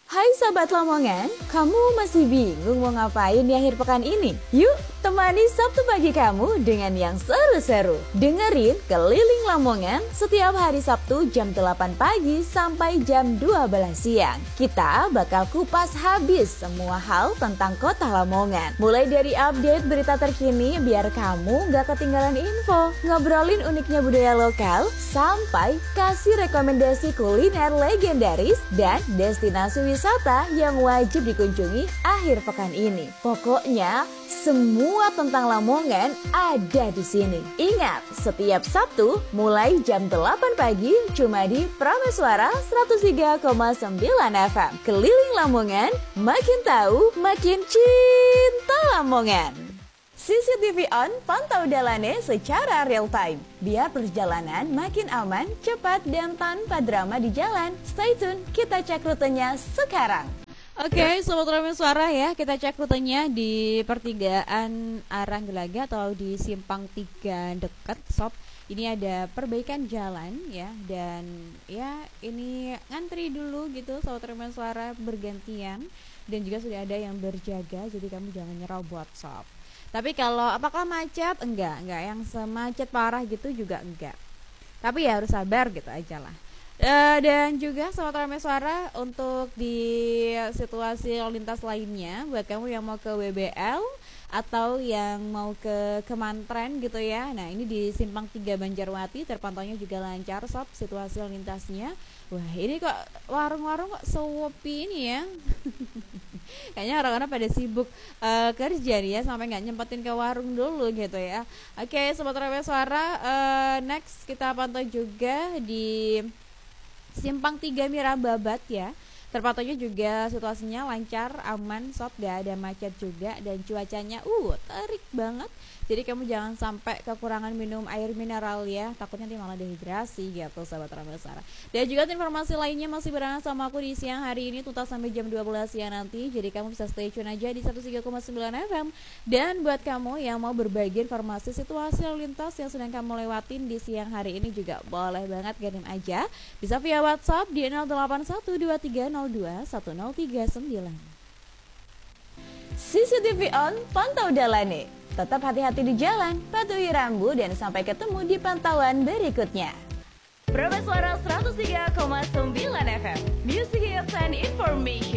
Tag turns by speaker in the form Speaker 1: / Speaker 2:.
Speaker 1: Hai Sobat Lamongan, kamu masih bingung mau ngapain di akhir pekan ini? Yuk, temani Sabtu pagi kamu dengan yang seru-seru. Dengerin Keliling Lamongan setiap hari Sabtu jam 8 pagi sampai jam 12 siang. Kita bakal kupas habis semua hal tentang kota Lamongan. Mulai dari update berita terkini biar kamu gak ketinggalan info, ngobrolin uniknya budaya lokal, sampai kasih rekomendasi kuliner legendaris dan destinasi wisata yang wajib dikunjungi akhir pekan ini. Pokoknya semua tentang Lamongan ada di sini. Ingat, setiap Sabtu mulai jam 8 pagi cuma di Prameswara 103,9 FM. Keliling Lamongan, makin tahu, makin cinta Lamongan. CCTV on, pantau jalannya secara real time. Biar perjalanan makin aman, cepat, dan tanpa drama di jalan. Stay tune, kita cek rutenya sekarang. Oke, Sobat Prameswara ya, kita cek rutenya di pertigaan arah Gelaga atau di Simpang 3 dekat Sob. Ini ada perbaikan jalan ya, dan ya ini ngantri dulu gitu Sobat Prameswara bergantian. Dan juga sudah ada yang berjaga, jadi kamu jangan nyerobot Sob. Tapi kalau apakah macet? Enggak yang semacet parah gitu juga enggak. Tapi ya harus sabar gitu aja lah. Dan juga Sobat Prameswara untuk di situasi lalu lintas lainnya buat kamu yang mau ke WBL atau yang mau ke Kemantren gitu ya. Nah ini di Simpang 3 Banjarwati terpantaunya juga lancar Sob situasi lalu lintasnya. Wah ini kok warung-warung kok sepi ini ya. Kayaknya orang-orang pada sibuk kerja nih ya, sampai nggak nyempetin ke warung dulu gitu ya. Oke Sobat Prameswara, next kita pantau juga di Simpang 3 Mirababat ya. Terpantaunya juga situasinya lancar, aman Sob, gak ada macet juga. Dan cuacanya terik banget. Jadi kamu jangan sampai kekurangan minum air mineral ya, takutnya nanti malah dehidrasi gitu Sobat Prameswara. Dan juga informasi lainnya masih barengan sama aku di siang hari ini tuntas sampai jam 12 siang nanti. Jadi kamu bisa stay tune aja di 103,9 FM. Dan buat kamu yang mau berbagi informasi situasi lalu lintas yang sedang kamu lewatin di siang hari ini juga boleh banget kirim aja. Bisa via WhatsApp di 0812302139. CCTV on, pantau jalannya. Tetap hati-hati di jalan, patuhi rambu, dan sampai ketemu di pantauan berikutnya. Prameswara 103,9 FM, Music Hits and Information.